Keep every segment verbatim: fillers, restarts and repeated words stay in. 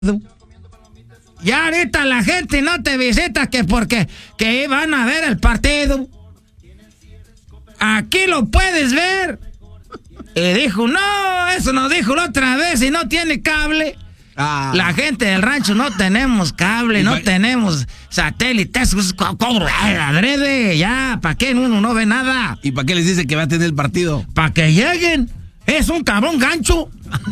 Ya ahorita la gente no te visita que porque que van a ver el partido. Aquí lo puedes ver. Y dijo, no, eso nos dijo la otra vez y no tiene cable. Ah. La gente del rancho no tenemos cable, no tenemos satélites. Cobro adrede, ya, ¿para qué uno no ve nada? ¿Y para qué les dice que va a tener el partido? Para que lleguen. Es un cabrón gancho.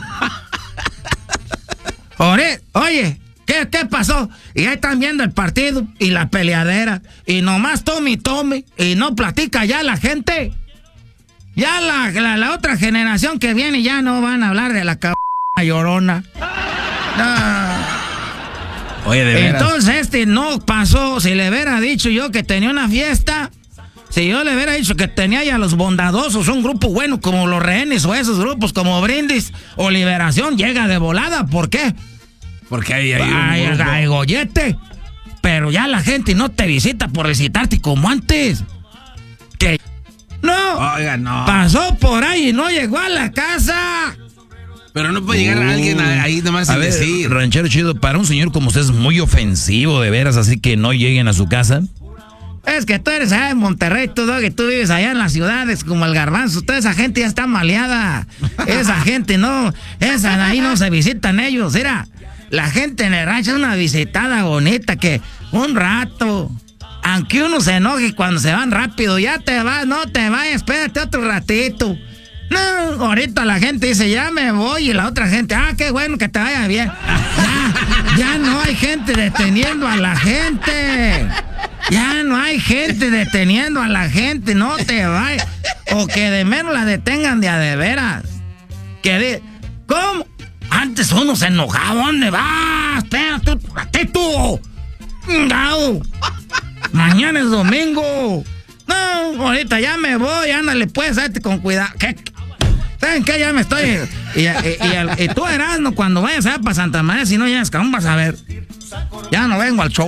Oye, oye, ¿qué, ¿qué pasó? Y ahí están viendo el partido y la peleadera. Y nomás tome y tome. Y no platica ya la gente. Ya la, la, la otra generación que viene ya no van a hablar de la cabrona llorona. No. Oye, de veras. Entonces este no pasó. Si le hubiera dicho yo que tenía una fiesta, si yo le hubiera dicho que tenía ya los bondadosos, un grupo bueno como los Rehenes o esos grupos como Brindis o Liberación, llega de volada. ¿Por qué? Porque hay, hay, hay, un hay gollete. Pero ya la gente no te visita por visitarte como antes. Que no, Oiga, no. Pasó por ahí y no llegó a la casa. Pero no puede llegar uh, alguien ahí nomás sin decir. Ranchero chido, para un señor como usted es muy ofensivo, de veras, así que no lleguen a su casa. Es que tú eres allá en Monterrey, tú, que tú vives allá en las ciudades como el Garbanzo. Toda esa gente ya está maleada. Esa gente no, esa ahí no se visitan ellos. Mira, la gente en el rancho es una visitada bonita que un rato, aunque uno se enoje cuando se van rápido, ya te vas, no te vayas, espérate otro ratito. No, ahorita la gente dice, ya me voy, y la otra gente, ah, qué bueno que te vaya bien. Ya, ya no hay gente deteniendo a la gente. Ya no hay gente deteniendo a la gente, no te vayas. O que de menos la detengan de a de veras. Que de, ¿cómo? Antes uno se enojaba, ¿dónde vas? Espérate un ratito. No. Mañana es domingo. No, ahorita ya me voy, ándale pues, date con cuidado. ¿Qué? ¿Saben qué? Ya me estoy... Y, y, y, y tú, Erasmo, cuando vayas a para Santa María, si no llegas, ¿cómo vas a ver? Ya no vengo al show.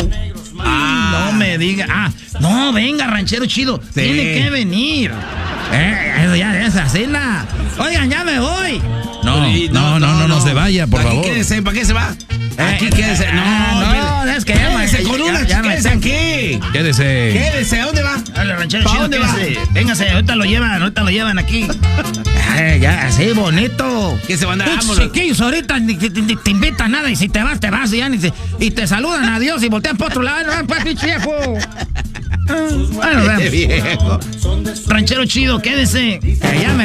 Ah, no me diga. Ah, no, venga, ranchero chido. Sí. Tiene que venir. Eh, eso ya es así, la. Oigan, ya me voy. No, no, no, no, no, no se vaya, por favor. Quédese, ¿para qué se va? Aquí Eh, quédese. No, no, no, es que ya me... Quédese con una, ya, ya quédese aquí. Quédese. Quédese, ¿a dónde va? Dale, ranchero ¿Para chido, dónde va? quédese. Véngase, ahorita lo llevan, ahorita lo llevan aquí. Eh, ya, así, bonito. ¿Qué se van a dar? Tus chiquillos ahorita ni, ni, ni te invitan nada y si te vas, te vas y ya ni te, y te saludan adiós y voltean para otro lado. No, pues, pinche viejo. Bueno, viejo. Ranchero chido, quédese. Eh, ya me